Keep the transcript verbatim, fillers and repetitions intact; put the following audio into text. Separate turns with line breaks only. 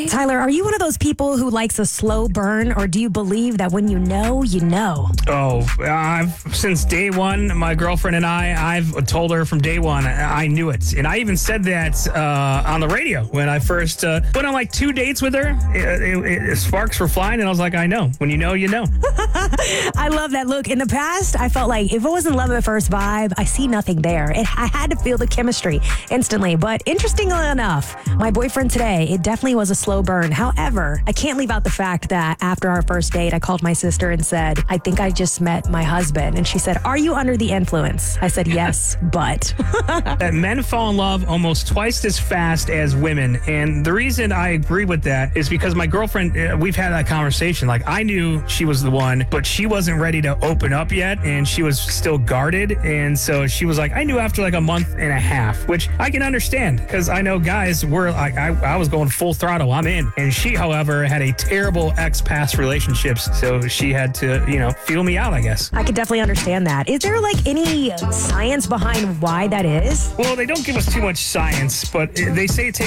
right?
Tyler, are you one of those people who likes a slow burn, or do you believe that when you know, you know?
Oh, I've since day one, my girlfriend and I, I've told her from day one, I, I knew it. And I even said that uh, on the radio when I first uh, went on like two dates with her. It, it, it, sparks were flying, and I was like, I know. When you know, you know.
I love that. Look, in the past, I felt like if it wasn't love at first vibe, I see nothing there. It, I had to feel the chemistry instantly. But interestingly enough, my boyfriend today, it definitely was a slow burn. However, I can't leave out the fact that after our first date, I called my sister and said, I think I just met my husband. And she said, are you under the influence? I said, yes, but.
That men fall in love almost twice as fast as women. And the reason I agree with that is because my girlfriend, uh, we've had that conversation. Like, I knew she was the one, but she wasn't ready to open up yet, and she was still guarded. And so she was like, I knew after like a month and a half, which I can understand because I know guys were like, I, I was going full throttle. I'm in. And she, however, had a terrible ex-past relationships. So she had to, you know, feel me out, I guess.
I could definitely understand that. Is there like any science behind why that is?
Well, they don't give us too much science, but they say it takes